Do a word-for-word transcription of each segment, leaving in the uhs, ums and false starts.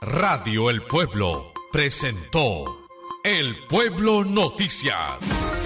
Radio El Pueblo presentó El Pueblo Noticias.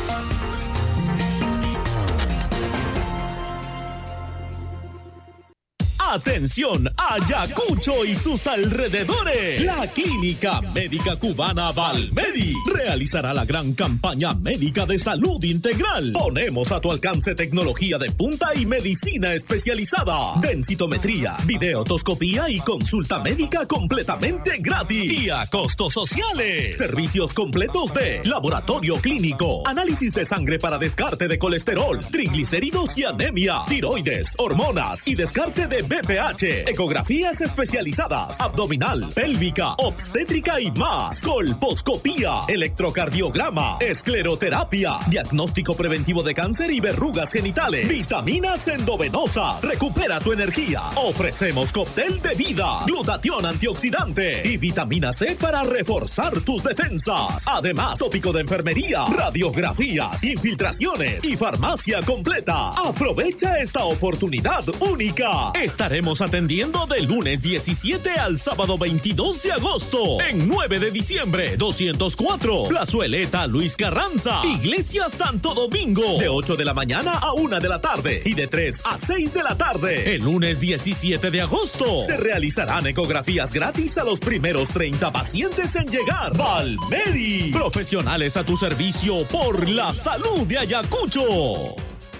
Atención, Ayacucho y sus alrededores. La Clínica Médica Cubana Valmedi realizará la gran campaña médica de salud integral. Ponemos a tu alcance tecnología de punta y medicina especializada, densitometría, videotoscopía y consulta médica completamente gratis y a costos sociales. Servicios completos de laboratorio clínico, análisis de sangre para descarte de colesterol, triglicéridos y anemia, tiroides, hormonas y descarte de B P H, ecografías especializadas, abdominal, pélvica, obstétrica y más, colposcopía, electrocardiograma, escleroterapia, diagnóstico preventivo de cáncer y verrugas genitales, vitaminas endovenosas, recupera tu energía, ofrecemos cóctel de vida, glutatión antioxidante y vitamina C para reforzar tus defensas, además tópico de enfermería, radiografías, infiltraciones y farmacia completa. Aprovecha esta oportunidad única. Estaremos atendiendo del lunes diecisiete al sábado veintidós de agosto en nueve de diciembre, doscientos cuatro, Plazueleta Luis Carranza, Iglesia Santo Domingo, de ocho de la mañana a una de la tarde y de tres a seis de la tarde. El lunes diecisiete de agosto se realizarán ecografías gratis a los primeros treinta pacientes en llegar. Valmedi, profesionales a tu servicio por la salud de Ayacucho.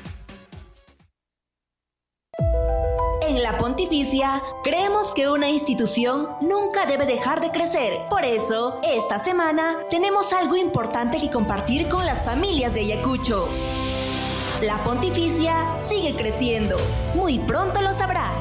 En la Pontificia, creemos que una institución nunca debe dejar de crecer. Por eso, esta semana, tenemos algo importante que compartir con las familias de Ayacucho. La Pontificia sigue creciendo. Muy pronto lo sabrás.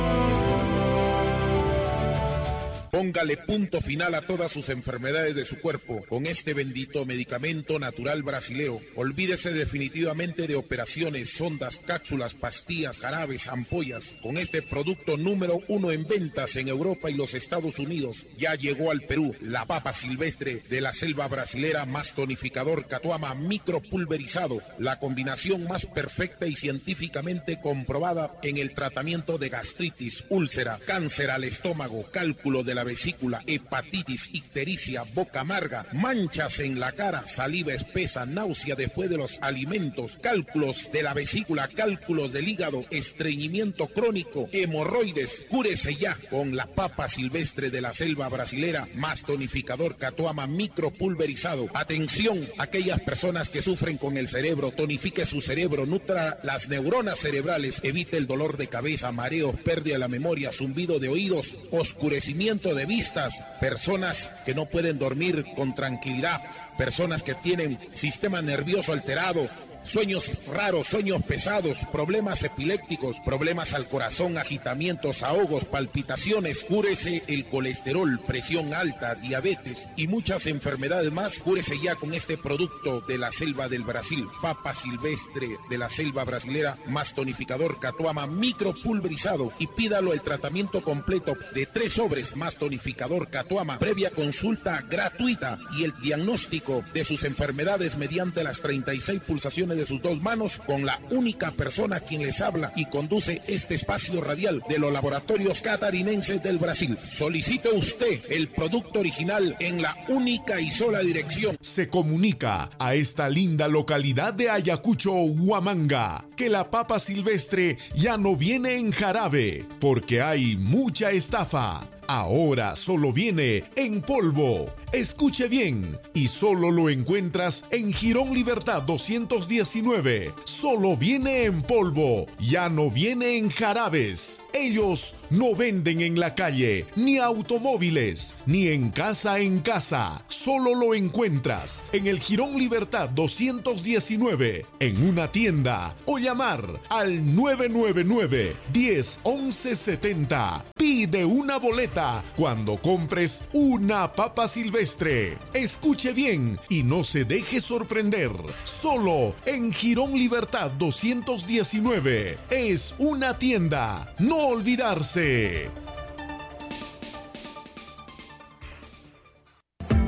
Póngale punto final a todas sus enfermedades de su cuerpo con este bendito medicamento natural brasilero. Olvídese definitivamente de operaciones, sondas, cápsulas, pastillas, jarabes, ampollas. Con este producto número uno en ventas en Europa y los Estados Unidos, ya llegó al Perú la papa silvestre de la selva brasilera más tonificador Catuama micropulverizado, la combinación más perfecta y científicamente comprobada en el tratamiento de gastritis, úlcera, cáncer al estómago, cálculo de la vesícula, hepatitis, ictericia, boca amarga, manchas en la cara, saliva espesa, náusea después de los alimentos, cálculos de la vesícula, cálculos del hígado, estreñimiento crónico, hemorroides. Cúrese ya con la papa silvestre de la selva brasilera más tonificador Catuama micropulverizado. Atención, aquellas personas que sufren con el cerebro, tonifique su cerebro, nutra las neuronas cerebrales, evite el dolor de cabeza, mareos, pérdida de la memoria, zumbido de oídos, oscurecimiento de vistas, personas que no pueden dormir con tranquilidad, personas que tienen sistema nervioso alterado, sueños raros, sueños pesados, problemas epilépticos, problemas al corazón, agitamientos, ahogos, palpitaciones. Cúrese el colesterol, presión alta, diabetes y muchas enfermedades más. Cúrese ya con este producto de la selva del Brasil, papa silvestre de la selva brasilera más tonificador Catuama micropulverizado, y pídalo el tratamiento completo de tres sobres más tonificador Catuama, previa consulta gratuita y el diagnóstico de sus enfermedades mediante las treinta y seis pulsaciones de sus dos manos con la única persona quien les habla y conduce este espacio radial de los laboratorios catarinenses del Brasil. Solicite usted el producto original en la única y sola dirección. Se comunica a esta linda localidad de Ayacucho, Huamanga, que la papa silvestre ya no viene en jarabe porque hay mucha estafa. Ahora solo viene en polvo. Escuche bien, y solo lo encuentras en Jirón Libertad doscientos diecinueve. Solo viene en polvo, ya no viene en jarabes. Ellos no venden en la calle, ni automóviles, ni en casa en casa. Solo lo encuentras en el Jirón Libertad doscientos diecinueve, en una tienda, o llamar al nueve nueve nueve, diez, once setenta. Pide una boleta cuando compres una papa silvestre. Escuche bien y no se deje sorprender. Solo en Jirón Libertad doscientos diecinueve. Es una tienda. No olvidarse.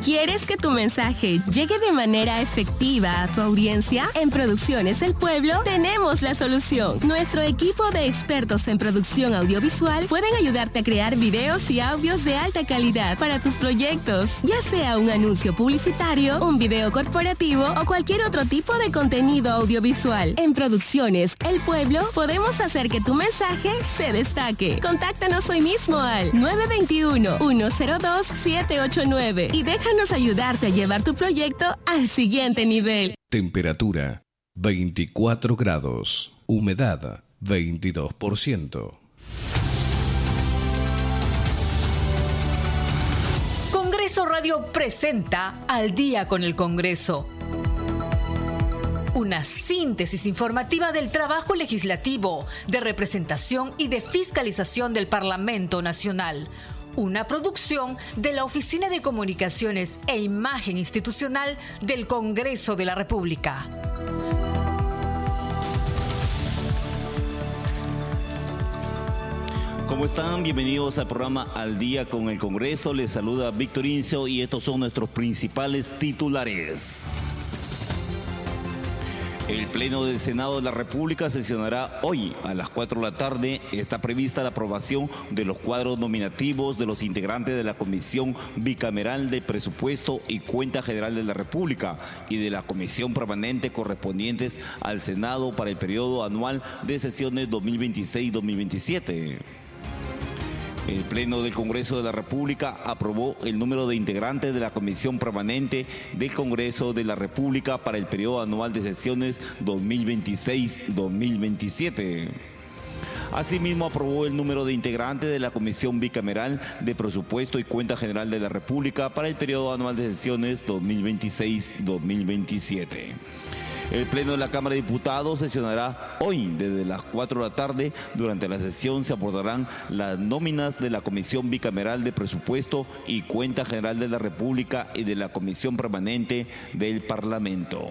¿Quieres que tu mensaje llegue de manera efectiva a tu audiencia? En Producciones El Pueblo tenemos la solución. Nuestro equipo de expertos en producción audiovisual pueden ayudarte a crear videos y audios de alta calidad para tus proyectos, ya sea un anuncio publicitario, un video corporativo o cualquier otro tipo de contenido audiovisual. En Producciones El Pueblo podemos hacer que tu mensaje se destaque. Contáctanos hoy mismo al nueve dos uno, uno cero dos, siete ocho nueve y déjanos ayudarte a llevar tu proyecto al siguiente nivel. Temperatura veinticuatro grados, humedad veintidós por ciento. Congreso Radio presenta Al Día con el Congreso. Una síntesis informativa del trabajo legislativo, de representación y de fiscalización del Parlamento Nacional. Una producción de la Oficina de Comunicaciones e Imagen Institucional del Congreso de la República. ¿Cómo están? Bienvenidos al programa Al Día con el Congreso. Les saluda Víctor Incio y estos son nuestros principales titulares. El Pleno del Senado de la República sesionará hoy a las cuatro de la tarde. Está prevista la aprobación de los cuadros nominativos de los integrantes de la Comisión Bicameral de Presupuesto y Cuenta General de la República y de la Comisión Permanente correspondientes al Senado para el periodo anual de sesiones dos mil veintiséis dos mil veintisiete. El Pleno del Congreso de la República aprobó el número de integrantes de la Comisión Permanente del Congreso de la República para el periodo anual de sesiones dos mil veintiséis dos mil veintisiete. Asimismo, aprobó el número de integrantes de la Comisión Bicameral de Presupuesto y Cuenta General de la República para el periodo anual de sesiones dos mil veintiséis dos mil veintisiete. El Pleno de la Cámara de Diputados sesionará hoy desde las cuatro de la tarde. Durante la sesión se abordarán las nóminas de la Comisión Bicameral de Presupuesto y Cuenta General de la República y de la Comisión Permanente del Parlamento.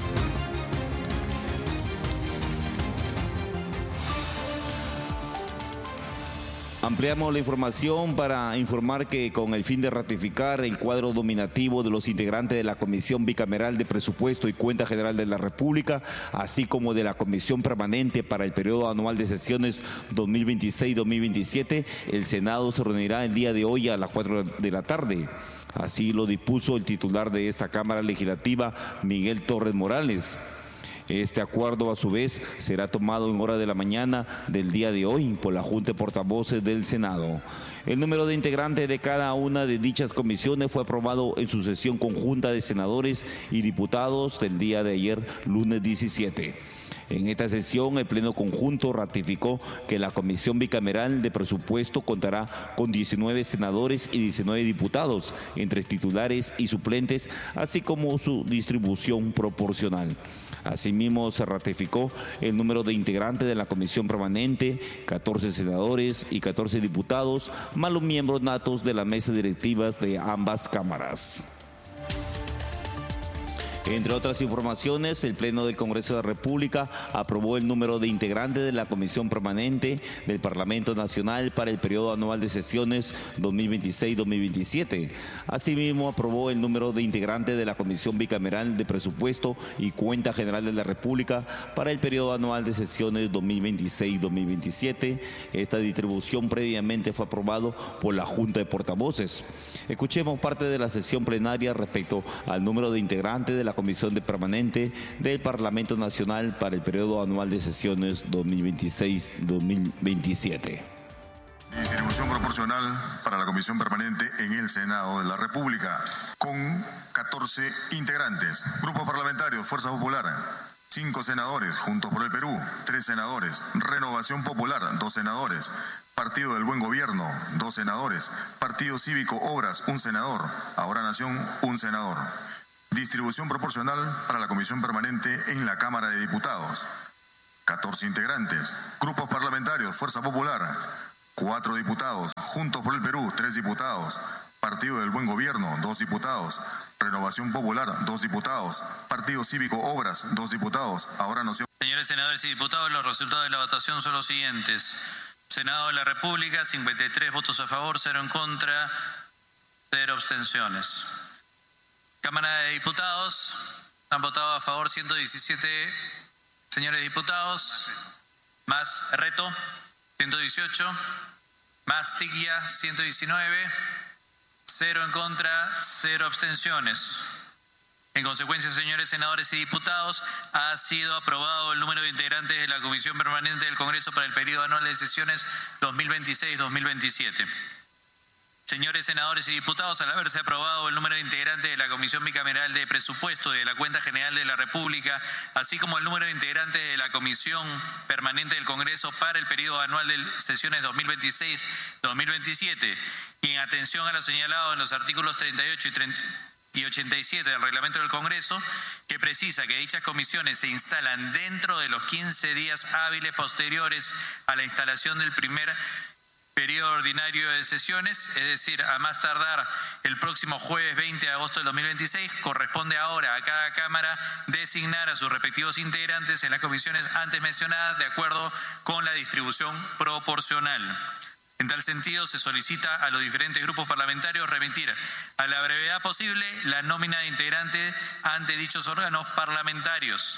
Ampliamos la información para informar que con el fin de ratificar el cuadro nominativo de los integrantes de la Comisión Bicameral de Presupuesto y Cuenta General de la República, así como de la Comisión Permanente para el periodo anual de sesiones dos mil veintiséis dos mil veintisiete, el Senado se reunirá el día de hoy a las cuatro de la tarde. Así lo dispuso el titular de esa Cámara Legislativa, Miguel Torres Morales. Este acuerdo, a su vez, será tomado en hora de la mañana del día de hoy por la Junta de Portavoces del Senado. El número de integrantes de cada una de dichas comisiones fue aprobado en su sesión conjunta de senadores y diputados del día de ayer, lunes diecisiete. En esta sesión, el Pleno Conjunto ratificó que la Comisión Bicameral de Presupuesto contará con diecinueve senadores y diecinueve diputados, entre titulares y suplentes, así como su distribución proporcional. Asimismo, se ratificó el número de integrantes de la Comisión Permanente, catorce senadores y catorce diputados, más los miembros natos de las mesas directivas de ambas cámaras. Entre otras informaciones, el Pleno del Congreso de la República aprobó el número de integrantes de la Comisión Permanente del Parlamento Nacional para el periodo anual de sesiones dos mil veintiséis dos mil veintisiete. Asimismo, aprobó el número de integrantes de la Comisión Bicameral de Presupuesto y Cuenta General de la República para el periodo anual de sesiones dos mil veintiséis dos mil veintisiete. Esta distribución previamente fue aprobado por la Junta de Portavoces. Escuchemos parte de la sesión plenaria respecto al número de integrantes de la Comisión de Permanente del Parlamento Nacional para el periodo anual de sesiones dos mil veintiséis dos mil veintisiete. Distribución proporcional para la Comisión Permanente en el Senado de la República, con catorce integrantes. Grupo Parlamentario Fuerza Popular, cinco senadores. Juntos por el Perú, tres senadores. Renovación Popular, dos senadores. Partido del Buen Gobierno, dos senadores. Partido Cívico Obras, un senador. Ahora Nación, un senador. Distribución proporcional para la Comisión Permanente en la Cámara de Diputados. catorce integrantes. Grupos parlamentarios, Fuerza Popular, cuatro diputados. Juntos por el Perú, tres diputados. Partido del Buen Gobierno, dos diputados. Renovación Popular, dos diputados. Partido Cívico Obras, dos diputados. Ahora Nación. Señores senadores y diputados, los resultados de la votación son los siguientes. Senado de la República, cincuenta y tres votos a favor, cero en contra, cero abstenciones. Cámara de Diputados, han votado a favor ciento diecisiete señores diputados, más Reto, ciento dieciocho, más Tiglia, ciento diecinueve, cero en contra, cero abstenciones. En consecuencia, señores senadores y diputados, ha sido aprobado el número de integrantes de la Comisión Permanente del Congreso para el periodo anual de sesiones dos mil veintiséis dos mil veintisiete. Señores senadores y diputados, al haberse aprobado el número de integrantes de la Comisión Bicameral de Presupuesto y de la Cuenta General de la República, así como el número de integrantes de la Comisión Permanente del Congreso para el periodo anual de sesiones dos mil veintiséis dos mil veintisiete, y en atención a lo señalado en los artículos treinta y ocho y treinta y ochenta y siete del Reglamento del Congreso, que precisa que dichas comisiones se instalan dentro de los quince días hábiles posteriores a la instalación del primer periodo ordinario de sesiones, es decir, a más tardar el próximo jueves veinte de agosto del dos mil veintiséis, corresponde ahora a cada Cámara designar a sus respectivos integrantes en las comisiones antes mencionadas de acuerdo con la distribución proporcional. En tal sentido, se solicita a los diferentes grupos parlamentarios remitir a la brevedad posible la nómina de integrantes ante dichos órganos parlamentarios.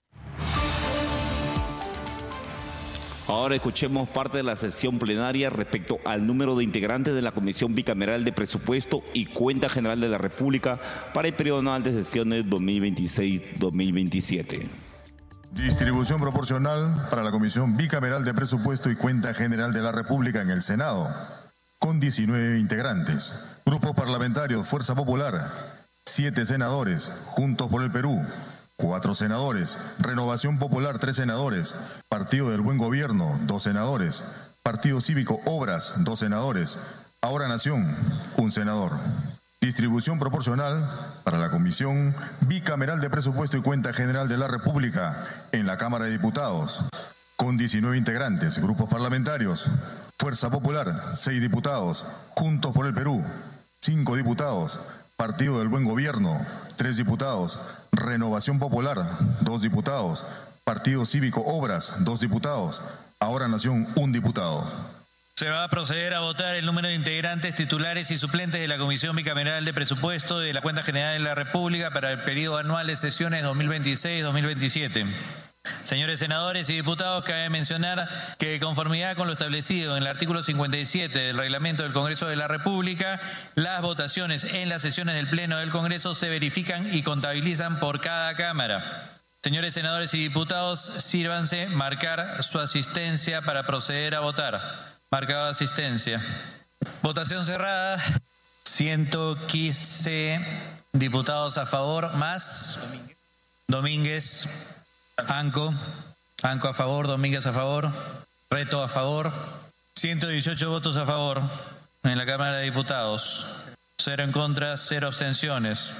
Ahora escuchemos parte de la sesión plenaria respecto al número de integrantes de la Comisión Bicameral de Presupuesto y Cuenta General de la República para el periodo anual de sesiones dos mil veintiséis dos mil veintisiete. Distribución proporcional para la Comisión Bicameral de Presupuesto y Cuenta General de la República en el Senado, con diecinueve integrantes. Grupos parlamentarios: Fuerza Popular, siete senadores; Juntos por el Perú, cuatro senadores; Renovación Popular, tres senadores; Partido del Buen Gobierno, dos senadores; Partido Cívico Obras, dos senadores; Ahora Nación, un senador. Distribución proporcional para la Comisión Bicameral de Presupuesto y Cuenta General de la República en la Cámara de Diputados, con diecinueve integrantes. Grupos parlamentarios: Fuerza Popular, seis diputados; Juntos por el Perú, cinco diputados; Partido del Buen Gobierno, tres diputados; Renovación Popular, dos diputados; Partido Cívico Obras, dos diputados; Ahora Nación, un diputado. Se va a proceder a votar el número de integrantes titulares y suplentes de la Comisión Bicameral de Presupuesto y de la Cuenta General de la República para el periodo anual de sesiones dos mil veintiséis dos mil veintisiete. Señores senadores y diputados, cabe mencionar que de conformidad con lo establecido en el artículo cincuenta y siete del Reglamento del Congreso de la República, las votaciones en las sesiones del Pleno del Congreso se verifican y contabilizan por cada Cámara. Señores senadores y diputados, sírvanse marcar su asistencia para proceder a votar. Marcado asistencia. Votación cerrada. ciento quince diputados a favor, más Domínguez, Anco, Anco a favor, Domínguez a favor, Reto a favor, ciento dieciocho votos a favor en la Cámara de Diputados, cero en contra, cero abstenciones.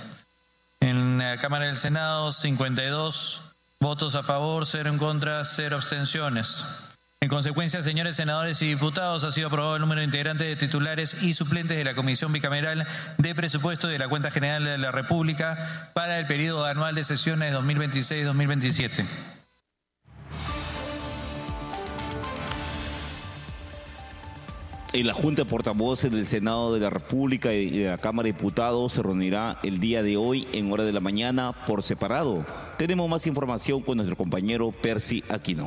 En la Cámara del Senado, cincuenta y dos votos a favor, cero en contra, cero abstenciones. En consecuencia, señores senadores y diputados, ha sido aprobado el número de integrantes de titulares y suplentes de la Comisión Bicameral de Presupuesto y de la Cuenta General de la República para el periodo anual de sesiones dos mil veintiséis dos mil veintisiete. En la Junta de Portavoces del Senado de la República y de la Cámara de Diputados se reunirá el día de hoy en hora de la mañana por separado. Tenemos más información con nuestro compañero Percy Aquino.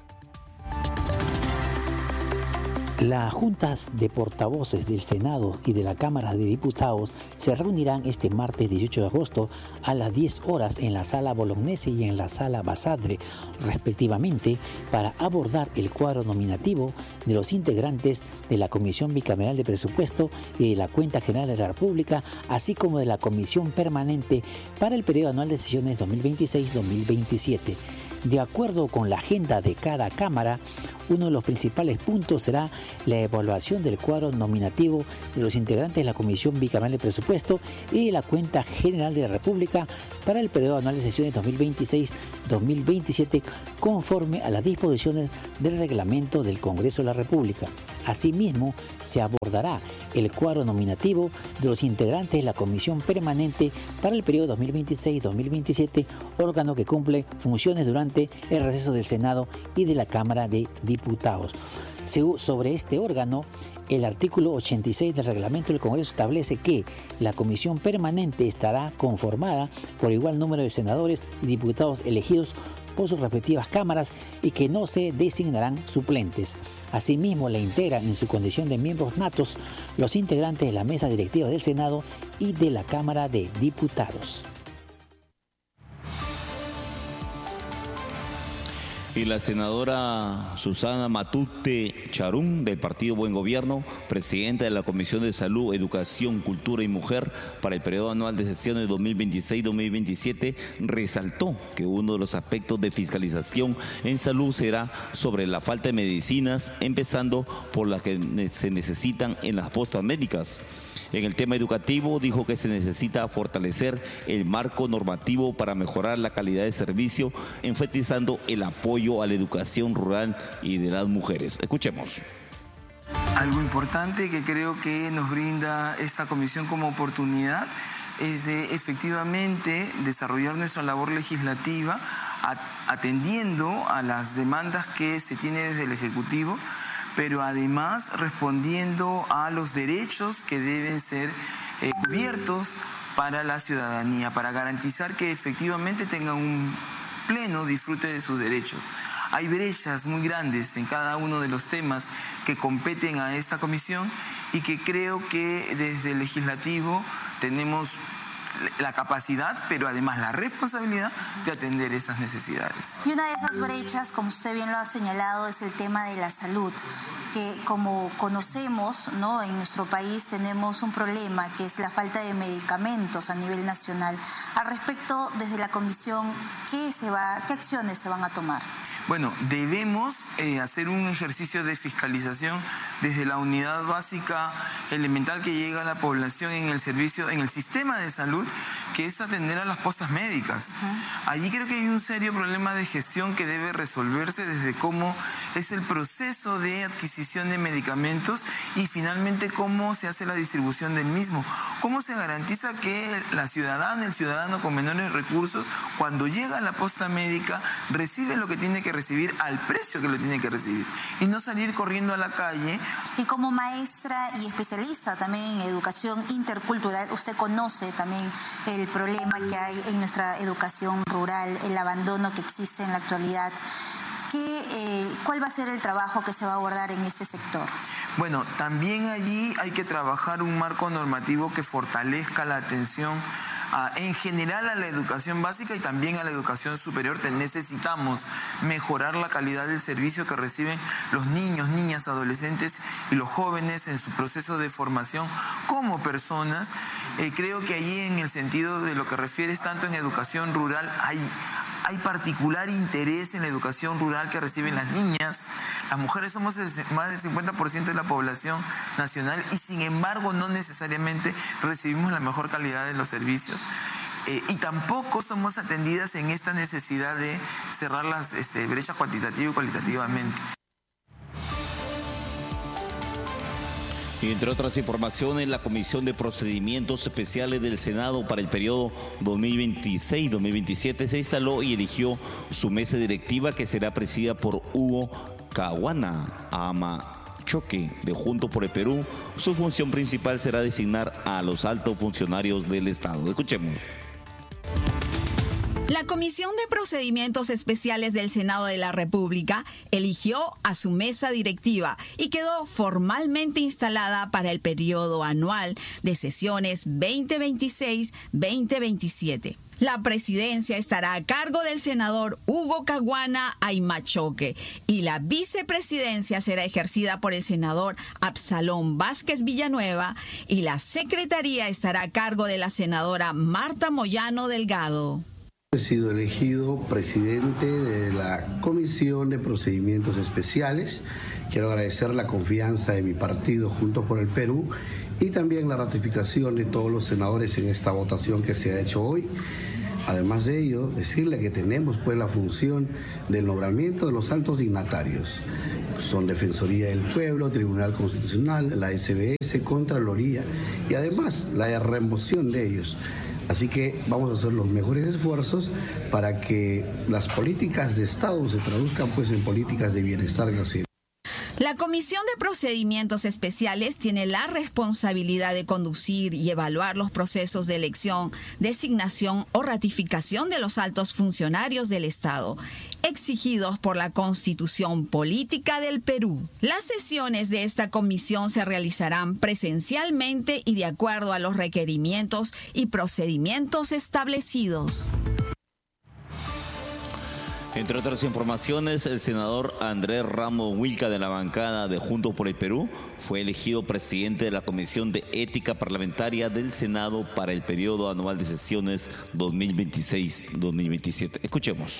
Las juntas de portavoces del Senado y de la Cámara de Diputados se reunirán este martes dieciocho de agosto a las diez horas en la Sala Bolognesi y en la Sala Basadre, respectivamente, para abordar el cuadro nominativo de los integrantes de la Comisión Bicameral de Presupuesto y de la Cuenta General de la República, así como de la Comisión Permanente para el periodo anual de sesiones dos mil veintiséis dos mil veintisiete. De acuerdo con la agenda de cada Cámara, uno de los principales puntos será la evaluación del cuadro nominativo de los integrantes de la Comisión Bicameral de Presupuesto y de la Cuenta General de la República para el periodo anual de sesiones dos mil veintiséis dos mil veintisiete, conforme a las disposiciones del Reglamento del Congreso de la República. Asimismo, se abordará el cuadro nominativo de los integrantes de la Comisión Permanente para el periodo dos mil veintiséis dos mil veintisiete, órgano que cumple funciones durante el receso del Senado y de la Cámara de Diputados. Sobre este órgano, El artículo ochenta y seis del reglamento del Congreso establece que la comisión permanente estará conformada por igual número de senadores y diputados elegidos por sus respectivas cámaras y que no se designarán suplentes. Asimismo, la integran en su condición de miembros natos los integrantes de la mesa directiva del Senado y de la Cámara de Diputados. Y la senadora Susana Matute Charún, del Partido Buen Gobierno, presidenta de la Comisión de Salud, Educación, Cultura y Mujer para el periodo anual de sesiones dos mil veintiséis dos mil veintisiete, resaltó que uno de los aspectos de fiscalización en salud será sobre la falta de medicinas, empezando por las que se necesitan en las postas médicas. En el tema educativo, dijo que se necesita fortalecer el marco normativo para mejorar la calidad de servicio, enfatizando el apoyo a la educación rural y de las mujeres. Escuchemos. Algo importante que creo que nos brinda esta comisión como oportunidad es de efectivamente desarrollar nuestra labor legislativa atendiendo a las demandas que se tiene desde el Ejecutivo, pero además respondiendo a los derechos que deben ser eh, cubiertos para la ciudadanía, para garantizar que efectivamente tengan un pleno disfrute de sus derechos. Hay brechas muy grandes en cada uno de los temas que competen a esta comisión y que creo que desde el legislativo tenemos la capacidad, pero además la responsabilidad de atender esas necesidades. Y una de esas brechas, como usted bien lo ha señalado, es el tema de la salud, que como conocemos, ¿no?, en nuestro país tenemos un problema que es la falta de medicamentos a nivel nacional. Al respecto, desde la comisión, ¿qué se va, qué acciones se van a tomar? Bueno, debemos eh, hacer un ejercicio de fiscalización desde la unidad básica elemental que llega a la población en el servicio, en el sistema de salud, que es atender a las postas médicas. Uh-huh. Allí creo que hay un serio problema de gestión que debe resolverse desde cómo es el proceso de adquisición de medicamentos y finalmente cómo se hace la distribución del mismo. Cómo se garantiza que la ciudadana, el ciudadano con menores recursos, cuando llega a la posta médica, recibe lo que tiene que recibir al precio que lo tiene que recibir y no salir corriendo a la calle. Y como maestra y especialista también en educación intercultural, usted conoce también el problema que hay en nuestra educación rural, el abandono que existe en la actualidad. ¿Qué, eh, ¿Cuál va a ser el trabajo que se va a abordar en este sector? Bueno, también allí hay que trabajar un marco normativo que fortalezca la atención a, en general a la educación básica y también a la educación superior. Necesitamos mejorar la calidad del servicio que reciben los niños, niñas, adolescentes y los jóvenes en su proceso de formación como personas. Eh, creo que allí, en el sentido de lo que refieres tanto en educación rural, hay Hay particular interés en la educación rural que reciben las niñas. Las mujeres somos más del cincuenta por ciento de la población nacional y sin embargo no necesariamente recibimos la mejor calidad de los servicios. Eh, y tampoco somos atendidas en esta necesidad de cerrar las este, brechas cuantitativa y cualitativamente. Y entre otras informaciones, la Comisión de Procedimientos Especiales del Senado para el periodo dos mil veintiséis dos mil veintisiete se instaló y eligió su mesa directiva, que será presidida por Hugo Caguana Amachoque, de Juntos por el Perú. Su función principal será designar a los altos funcionarios del Estado. Escuchemos. La Comisión de Procedimientos Especiales del Senado de la República eligió a su mesa directiva y quedó formalmente instalada para el periodo anual de sesiones veinte veintiséis veinte veintisiete. La presidencia estará a cargo del senador Hugo Caguana Aymachoque y la vicepresidencia será ejercida por el senador Absalón Vázquez Villanueva y la secretaría estará a cargo de la senadora Marta Moyano Delgado. He sido elegido presidente de la Comisión de Procedimientos Especiales. Quiero agradecer la confianza de mi partido Juntos por el Perú y también la ratificación de todos los senadores en esta votación que se ha hecho hoy. Además de ello, decirle que tenemos pues la función del nombramiento de los altos dignatarios. Son Defensoría del Pueblo, Tribunal Constitucional, la S B S, Contraloría y además la remoción de ellos. Así que vamos a hacer los mejores esfuerzos para que las políticas de Estado se traduzcan pues en políticas de bienestar nacional. La Comisión de Procedimientos Especiales tiene la responsabilidad de conducir y evaluar los procesos de elección, designación o ratificación de los altos funcionarios del Estado, exigidos por la Constitución Política del Perú. Las sesiones de esta comisión se realizarán presencialmente y de acuerdo a los requerimientos y procedimientos establecidos. Entre otras informaciones, el senador Andrés Ramos Huilca de la bancada de Juntos por el Perú fue elegido presidente de la Comisión de Ética Parlamentaria del Senado para el periodo anual de sesiones dos mil veintiséis dos mil veintisiete. Escuchemos.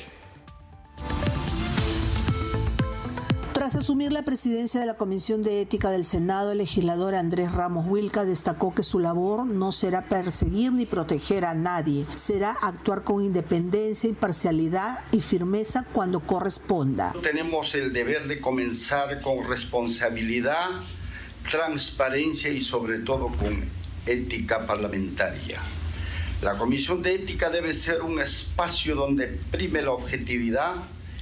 Tras asumir la presidencia de la Comisión de Ética del Senado, el legislador Andrés Ramos Huilca destacó que su labor no será perseguir ni proteger a nadie, será actuar con independencia, imparcialidad y firmeza cuando corresponda. Tenemos el deber de comenzar con responsabilidad, transparencia y sobre todo con ética parlamentaria. La Comisión de Ética debe ser un espacio donde prime la objetividad,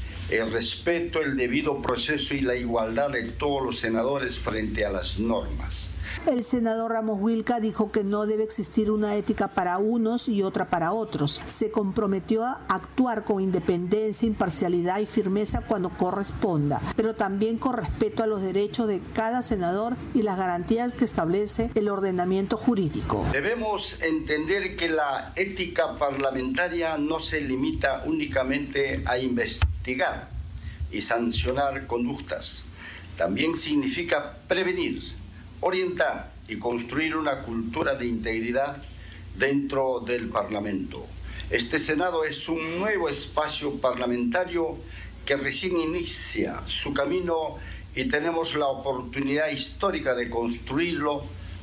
el respeto, el debido proceso y la igualdad de todos los senadores frente a las normas. El senador Ramos Huilca dijo que no debe existir una ética para unos y otra para otros. Se comprometió a actuar con independencia, imparcialidad y firmeza cuando corresponda, pero también con respeto a los derechos de cada senador y las garantías que establece el ordenamiento jurídico. Debemos entender que la ética parlamentaria no se limita únicamente a investigar y sancionar conductas. También significa prevenir, orientar y construir una cultura de integridad dentro del Parlamento. Este Senado es un nuevo espacio parlamentario que recién inicia su camino y tenemos la oportunidad histórica de construirlo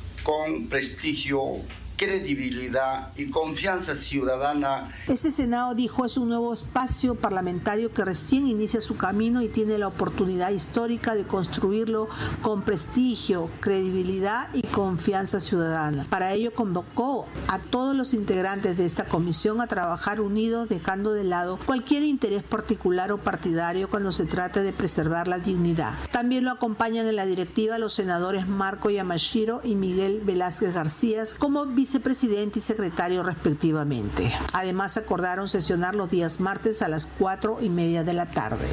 con prestigio, credibilidad y confianza ciudadana. Este Senado, dijo, es un nuevo espacio parlamentario que recién inicia su camino y tiene la oportunidad histórica de construirlo con prestigio, credibilidad y confianza ciudadana. Para ello convocó a todos los integrantes de esta comisión a trabajar unidos, dejando de lado cualquier interés particular o partidario cuando se trata de preservar la dignidad. También lo acompañan en la directiva los senadores Marco Yamashiro y Miguel Velázquez García como vicepresidente y secretario respectivamente. Además, acordaron sesionar los días martes a las cuatro y media de la tarde.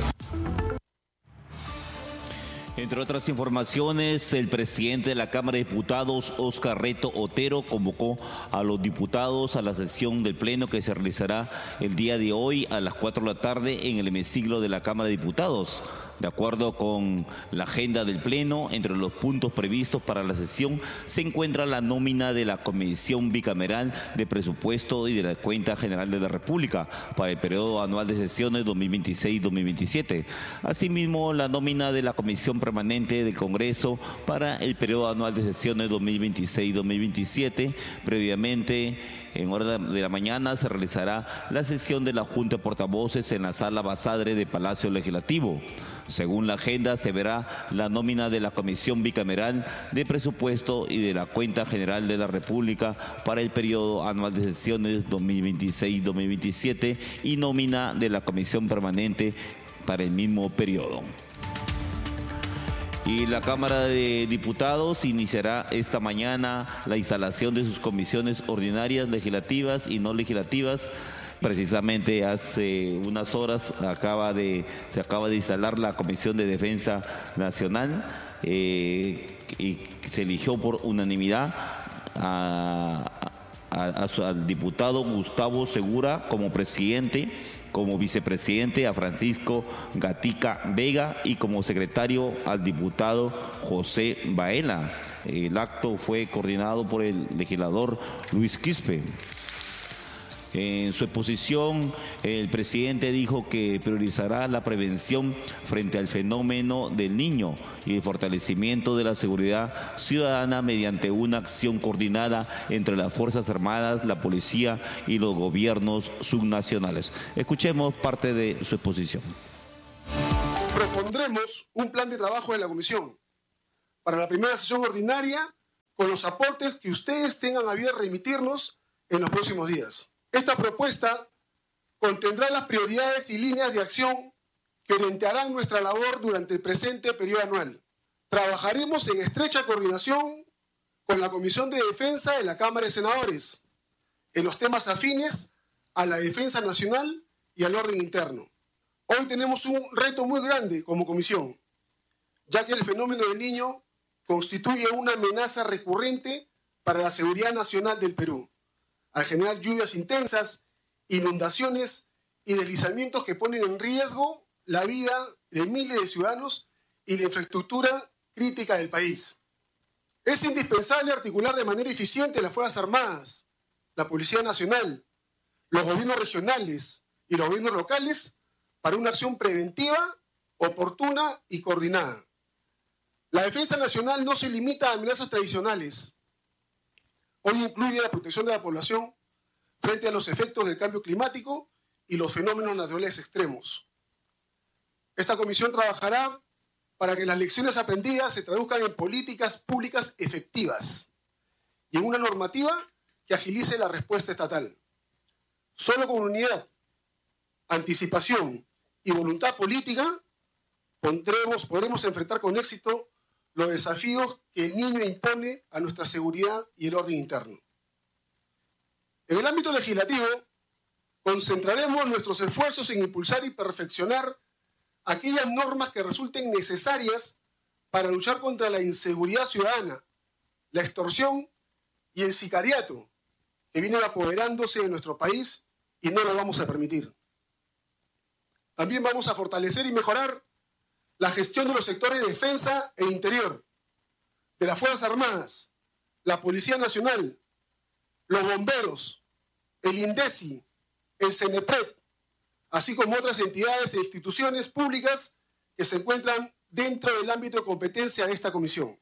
Entre otras informaciones, el presidente de la Cámara de Diputados, Óscar Reto Otero, convocó a los diputados a la sesión del Pleno que se realizará el día de hoy a las cuatro de la tarde en el hemiciclo de la Cámara de Diputados. De acuerdo con la agenda del Pleno, entre los puntos previstos para la sesión se encuentra la nómina de la Comisión Bicameral de Presupuesto y de la Cuenta General de la República para el periodo anual de sesiones dos mil veintiséis dos mil veintisiete. Asimismo, la nómina de la Comisión Permanente del Congreso para el periodo anual de sesiones dos mil veintiséis dos mil veintisiete. Previamente, en hora de la mañana, se realizará la sesión de la Junta de Portavoces en la Sala Basadre de Palacio Legislativo. Según la agenda, se verá la nómina de la Comisión Bicameral de Presupuesto y de la Cuenta General de la República para el periodo anual de sesiones dos mil veintiséis dos mil veintisiete y nómina de la Comisión Permanente para el mismo periodo. Y la Cámara de Diputados iniciará esta mañana la instalación de sus comisiones ordinarias, legislativas y no legislativas. Precisamente hace unas horas acaba de, se acaba de instalar la Comisión de Defensa Nacional eh, y se eligió por unanimidad a, a, a su, al diputado Gustavo Segura como presidente, como vicepresidente a Francisco Gatica Vega y como secretario al diputado José Baela. El acto fue coordinado por el legislador Luis Quispe. En su exposición, el presidente dijo que priorizará la prevención frente al fenómeno del niño y el fortalecimiento de la seguridad ciudadana mediante una acción coordinada entre las Fuerzas Armadas, la Policía y los gobiernos subnacionales. Escuchemos parte de su exposición. Propondremos un plan de trabajo de la Comisión para la primera sesión ordinaria con los aportes que ustedes tengan a bien remitirnos en los próximos días. Esta propuesta contendrá las prioridades y líneas de acción que orientarán nuestra labor durante el presente periodo anual. Trabajaremos en estrecha coordinación con la Comisión de Defensa de la Cámara de Senadores en los temas afines a la defensa nacional y al orden interno. Hoy tenemos un reto muy grande como comisión, ya que el fenómeno del Niño constituye una amenaza recurrente para la seguridad nacional del Perú, al generar lluvias intensas, inundaciones y deslizamientos que ponen en riesgo la vida de miles de ciudadanos y la infraestructura crítica del país. Es indispensable articular de manera eficiente las Fuerzas Armadas, la Policía Nacional, los gobiernos regionales y los gobiernos locales para una acción preventiva, oportuna y coordinada. La defensa nacional no se limita a amenazas tradicionales. Hoy incluye la protección de la población frente a los efectos del cambio climático y los fenómenos naturales extremos. Esta comisión trabajará para que las lecciones aprendidas se traduzcan en políticas públicas efectivas y en una normativa que agilice la respuesta estatal. Solo con unidad, anticipación y voluntad política pondremos, podremos enfrentar con éxito los desafíos que el Niño impone a nuestra seguridad y el orden interno. En el ámbito legislativo, concentraremos nuestros esfuerzos en impulsar y perfeccionar aquellas normas que resulten necesarias para luchar contra la inseguridad ciudadana, la extorsión y el sicariato que vienen apoderándose de nuestro país y no lo vamos a permitir. También vamos a fortalecer y mejorar la gestión de los sectores de defensa e interior, de las Fuerzas Armadas, la Policía Nacional, los bomberos, el INDECI, el CENEPRED, así como otras entidades e instituciones públicas que se encuentran dentro del ámbito de competencia de esta comisión.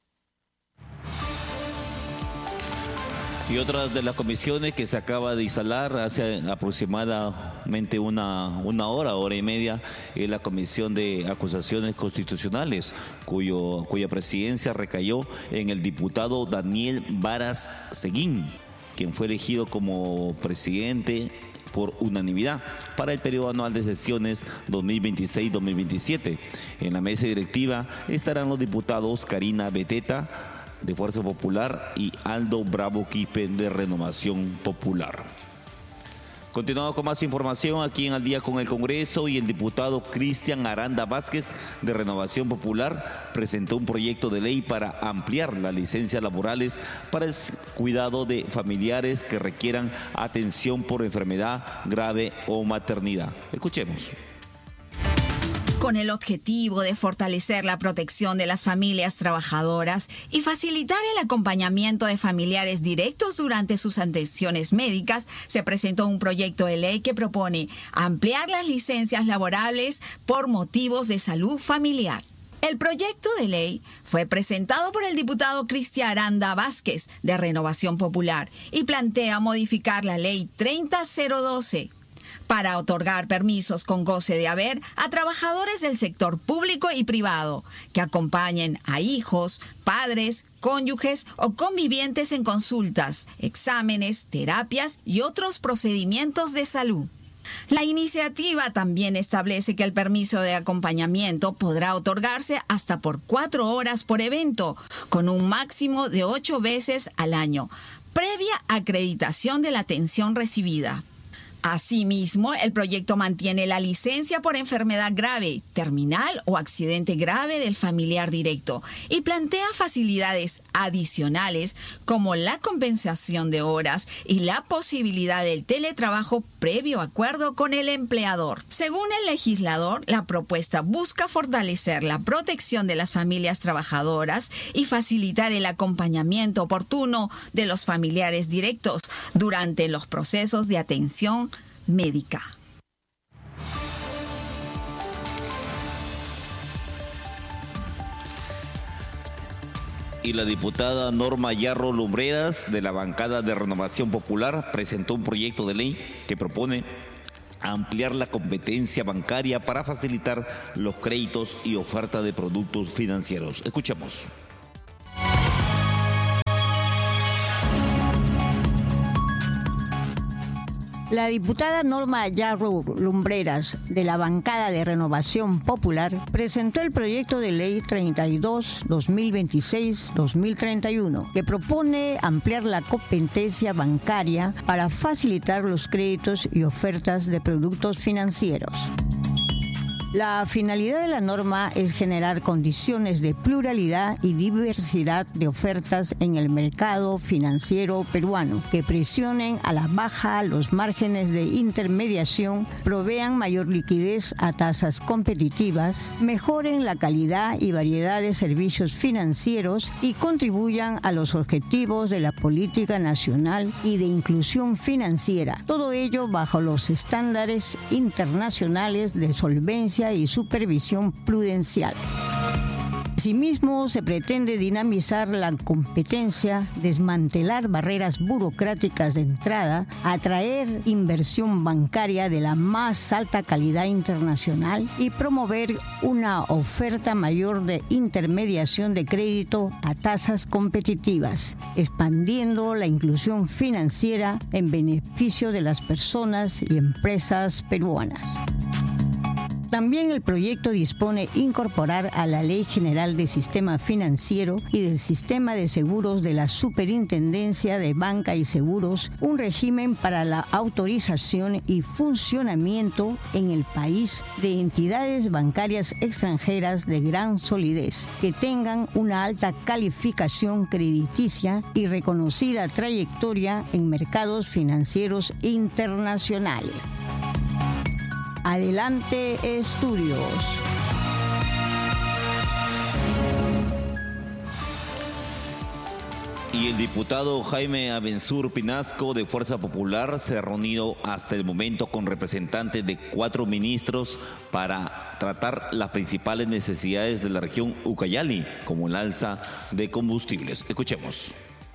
Y otra de las comisiones que se acaba de instalar hace aproximadamente una, una hora, hora y media, es la Comisión de Acusaciones Constitucionales, cuyo, cuya presidencia recayó en el diputado Daniel Varas Seguín, quien fue elegido como presidente por unanimidad para el periodo anual de sesiones dos mil veintiséis dos mil veintisiete. En la mesa directiva estarán los diputados Karina Beteta, de Fuerza Popular, y Aldo Bravo Quispe, de Renovación Popular. Continuamos con más información aquí en Al Día con el Congreso, y el diputado Cristian Aranda Vázquez, de Renovación Popular, presentó un proyecto de ley para ampliar las licencias laborales para el cuidado de familiares que requieran atención por enfermedad grave o maternidad. Escuchemos. Con el objetivo de fortalecer la protección de las familias trabajadoras y facilitar el acompañamiento de familiares directos durante sus atenciones médicas, se presentó un proyecto de ley que propone ampliar las licencias laborables por motivos de salud familiar. El proyecto de ley fue presentado por el diputado Cristian Aranda Vázquez, de Renovación Popular, y plantea modificar la ley treinta mil doce para otorgar permisos con goce de haber a trabajadores del sector público y privado que acompañen a hijos, padres, cónyuges o convivientes en consultas, exámenes, terapias y otros procedimientos de salud. La iniciativa también establece que el permiso de acompañamiento podrá otorgarse hasta por cuatro horas por evento, con un máximo de ocho veces al año, previa acreditación de la atención recibida. Asimismo, el proyecto mantiene la licencia por enfermedad grave, terminal o accidente grave del familiar directo y plantea facilidades adicionales como la compensación de horas y la posibilidad del teletrabajo previo acuerdo con el empleador. Según el legislador, la propuesta busca fortalecer la protección de las familias trabajadoras y facilitar el acompañamiento oportuno de los familiares directos durante los procesos de atención médica. Y la diputada Norma Yarro Lumbreras, de la bancada de Renovación Popular, presentó un proyecto de ley que propone ampliar la competencia bancaria para facilitar los créditos y oferta de productos financieros. Escuchemos. La diputada Norma Yarro Lumbreras, de la bancada de Renovación Popular, presentó el proyecto de ley treinta y dos guion dos mil veintiséis dos mil treinta y uno, que propone ampliar la competencia bancaria para facilitar los créditos y ofertas de productos financieros. La finalidad de la norma es generar condiciones de pluralidad y diversidad de ofertas en el mercado financiero peruano, que presionen a la baja los márgenes de intermediación, provean mayor liquidez a tasas competitivas, mejoren la calidad y variedad de servicios financieros y contribuyan a los objetivos de la política nacional y de inclusión financiera. Todo ello bajo los estándares internacionales de solvencia y supervisión prudencial. Asimismo, se pretende dinamizar la competencia, desmantelar barreras burocráticas de entrada, atraer inversión bancaria de la más alta calidad internacional y promover una oferta mayor de intermediación de crédito a tasas competitivas, expandiendo la inclusión financiera en beneficio de las personas y empresas peruanas. También el proyecto dispone incorporar a la Ley General del Sistema Financiero y del Sistema de Seguros de la Superintendencia de Banca y Seguros un régimen para la autorización y funcionamiento en el país de entidades bancarias extranjeras de gran solidez, que tengan una alta calificación crediticia y reconocida trayectoria en mercados financieros internacionales. Adelante, estudios. Y el diputado Jaime Abensur Pinasco, de Fuerza Popular, se ha reunido hasta el momento con representantes de cuatro ministros para tratar las principales necesidades de la región Ucayali, como el alza de combustibles. Escuchemos.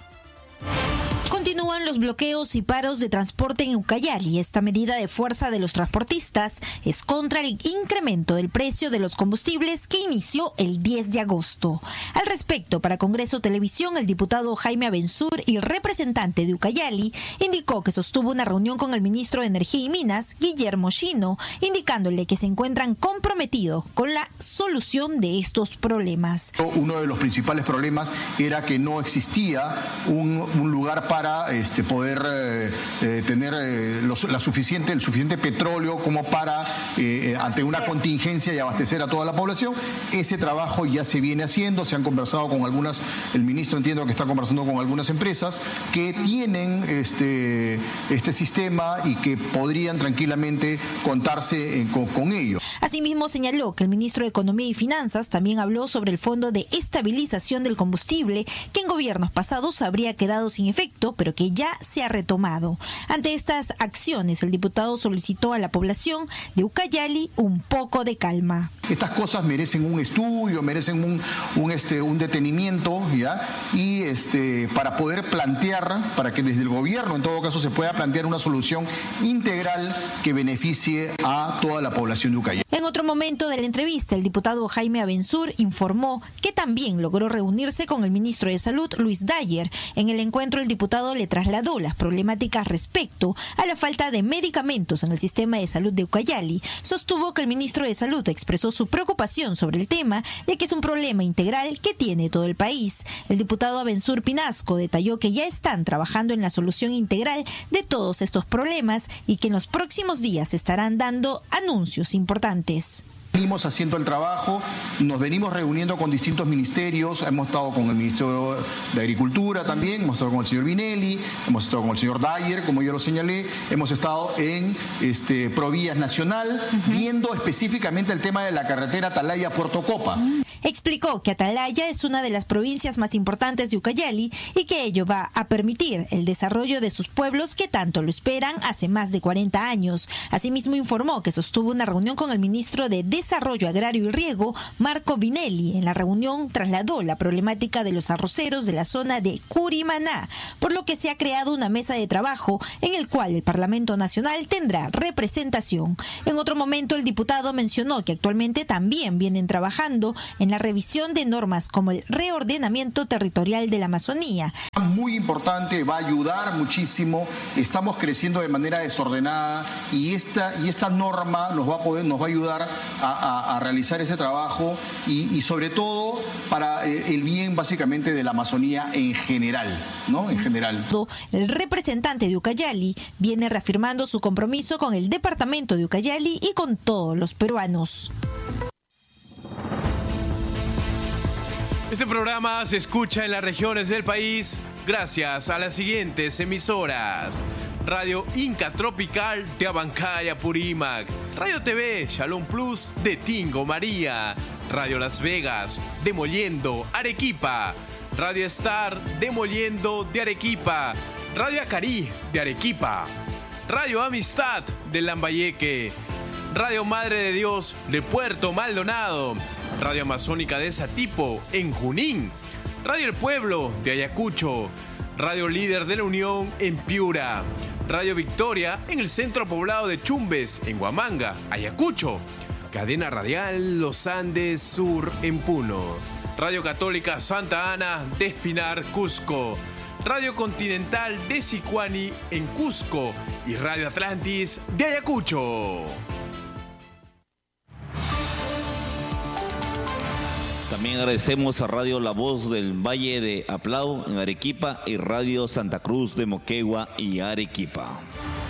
Continúan los bloqueos y paros de transporte en Ucayali. Esta medida de fuerza de los transportistas es contra el incremento del precio de los combustibles que inició el diez de agosto. Al respecto, para Congreso Televisión, el diputado Jaime Abensur y representante de Ucayali indicó que sostuvo una reunión con el ministro de Energía y Minas, Guillermo Shino, indicándole que se encuentran comprometidos con la solución de estos problemas. Uno de los principales problemas era que no existía un, un lugar para Este, poder eh, eh, tener eh, los, la suficiente, el suficiente petróleo como para, eh, ante una contingencia, y abastecer a toda la población. Ese trabajo ya se viene haciendo, se han conversado con algunas, el ministro entiendo que está conversando con algunas empresas que tienen este, este sistema y que podrían tranquilamente contarse eh, con, con ello. Asimismo, señaló que el ministro de Economía y Finanzas también habló sobre el Fondo de Estabilización del Combustible, que en gobiernos pasados habría quedado sin efecto, pero que ya se ha retomado. Ante estas acciones, el diputado solicitó a la población de Ucayali un poco de calma. Estas cosas merecen un estudio, merecen un, un, este, un detenimiento, ¿ya? Y este, para poder plantear, para que desde el gobierno en todo caso se pueda plantear una solución integral que beneficie a toda la población de Ucayali. En otro momento de la entrevista, el diputado Jaime Abensur informó que también logró reunirse con el ministro de Salud, Luis Dyer. En el encuentro, el diputado le trasladó las problemáticas respecto a la falta de medicamentos en el sistema de salud de Ucayali. Sostuvo que el ministro de Salud expresó su preocupación sobre el tema, ya que es un problema integral que tiene todo el país. El diputado Abensur Pinasco detalló que ya están trabajando en la solución integral de todos estos problemas y que en los próximos días estarán dando anuncios importantes. Venimos haciendo el trabajo, nos venimos reuniendo con distintos ministerios, hemos estado con el Ministerio de Agricultura también, hemos estado con el señor Vinelli, hemos estado con el señor Dyer, como yo lo señalé, hemos estado en este, Provías Nacional, uh-huh. viendo específicamente el tema de la carretera Atalaya-Puerto Copa. Uh-huh. Explicó que Atalaya es una de las provincias más importantes de Ucayali y que ello va a permitir el desarrollo de sus pueblos que tanto lo esperan hace más de cuarenta años. Asimismo, informó que sostuvo una reunión con el ministro de Desarrollo Agrario y Riego, Marco Vinelli. En la reunión trasladó la problemática de los arroceros de la zona de Curimaná, por lo que se ha creado una mesa de trabajo en el cual el Parlamento Nacional tendrá representación. En otro momento, el diputado mencionó que actualmente también vienen trabajando en la revisión de normas como el reordenamiento territorial de la Amazonía. Muy importante, va a ayudar muchísimo. Estamos creciendo de manera desordenada y esta, y esta norma nos va a poder, nos va a ayudar a, a, a realizar ese trabajo y, y sobre todo para eh, el bien básicamente de la Amazonía en general, ¿no? En general. El representante de Ucayali viene reafirmando su compromiso con el departamento de Ucayali y con todos los peruanos. Este programa se escucha en las regiones del país gracias a las siguientes emisoras: Radio Inca Tropical de Abancaya, Purímac, Radio T V Shalom Plus de Tingo, María, Radio Las Vegas de Mollendo, Arequipa, Radio Star de Mollendo de Arequipa, Radio Acarí de Arequipa, Radio Amistad de Lambayeque, Radio Madre de Dios de Puerto Maldonado, Radio Amazónica de Satipo en Junín, Radio El Pueblo de Ayacucho, Radio Líder de la Unión en Piura, Radio Victoria en el centro poblado de Chumbes en Huamanga, Ayacucho, Cadena Radial Los Andes Sur en Puno, Radio Católica Santa Ana de Espinar, Cusco, Radio Continental de Sicuani en Cusco y Radio Atlantis de Ayacucho. También agradecemos a Radio La Voz del Valle de Aplau en Arequipa y Radio Santa Cruz de Moquegua y Arequipa.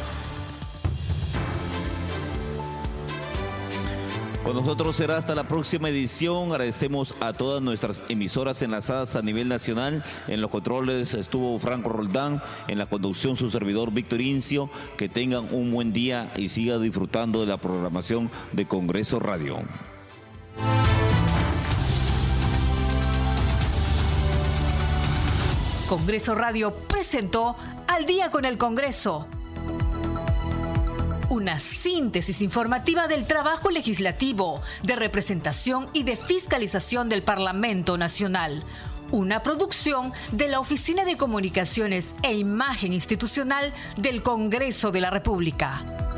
Con nosotros será hasta la próxima edición. Agradecemos a todas nuestras emisoras enlazadas a nivel nacional. En los controles estuvo Franco Roldán, en la conducción su servidor Víctor Incio. Que tengan un buen día y sigan disfrutando de la programación de Congreso Radio. Congreso Radio presentó Al Día con el Congreso. Una síntesis informativa del trabajo legislativo, de representación y de fiscalización del Parlamento Nacional. Una producción de la Oficina de Comunicaciones e Imagen Institucional del Congreso de la República.